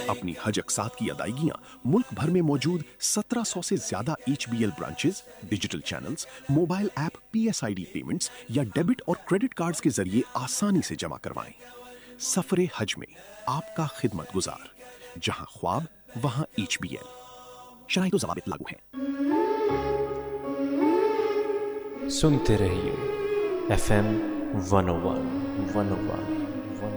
अपनी हज अक़सात की अदायगियां मुल्क भर में मौजूद 1700 से ज्यादा HBL branches, digital channels, mobile app, PSID payments या डेबिट और क्रेडिट कार्ड्स के जरिए आसानी से जमा करवाएं। सफरे हज में आपका खिदमत गुजार, जहां ख्वाब वहां HBL। शराइत व ज़वाबित लागू हैं। सुनते रहिए FM 101